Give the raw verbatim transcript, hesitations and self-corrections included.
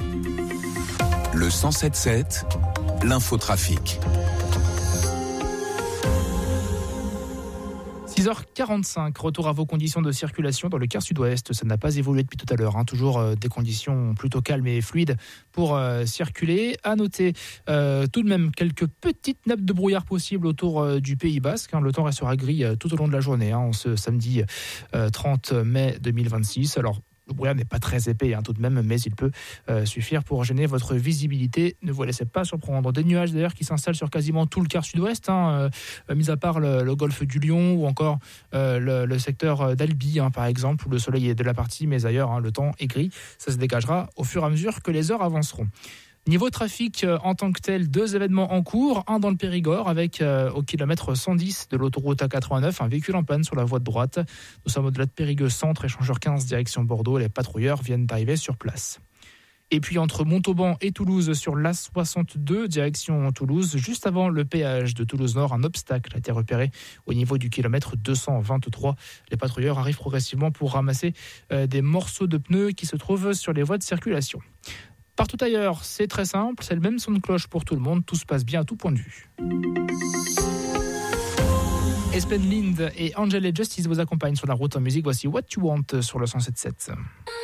Le cent sept sept, l'infotrafic. six heures quarante-cinq, retour à vos conditions de circulation dans le quart sud-ouest. Ça n'a pas évolué depuis tout à l'heure, hein. Toujours euh, des conditions plutôt calmes et fluides pour euh, circuler. À noter euh, tout de même quelques petites nappes de brouillard possibles autour euh, du Pays Basque, hein. Le temps restera gris euh, tout au long de la journée, hein, en ce samedi euh, trente mai deux mille vingt-six. Alors, le brouillard n'est pas très épais, hein, tout de même, mais il peut euh, suffire pour gêner votre visibilité. Ne vous laissez pas surprendre. Des nuages d'ailleurs qui s'installent sur quasiment tout le quart sud-ouest, hein, euh, mis à part le, le golfe du Lion ou encore euh, le, le secteur d'Albi, hein, par exemple, où le soleil est de la partie, mais ailleurs, hein, le temps est gris. Ça se dégagera au fur et à mesure que les heures avanceront. Niveau trafic euh, en tant que tel, deux événements en cours, un dans le Périgord avec euh, au kilomètre cent dix de l'autoroute A quatre-vingt-neuf, un véhicule en panne sur la voie de droite. Nous sommes au-delà de Périgueux Centre, échangeur quinze direction Bordeaux. Les patrouilleurs viennent d'arriver sur place. Et puis entre Montauban et Toulouse sur l'A soixante-deux, direction Toulouse, juste avant le péage de Toulouse-Nord, un obstacle a été repéré au niveau du kilomètre deux cent vingt-trois. Les patrouilleurs arrivent progressivement pour ramasser euh, des morceaux de pneus qui se trouvent sur les voies de circulation. Partout ailleurs, c'est très simple, c'est le même son de cloche pour tout le monde, tout se passe bien à tout point de vue. Espen Lind et Angel et Justice vous accompagnent sur la route en musique. Voici What You Want sur le cent sept sept.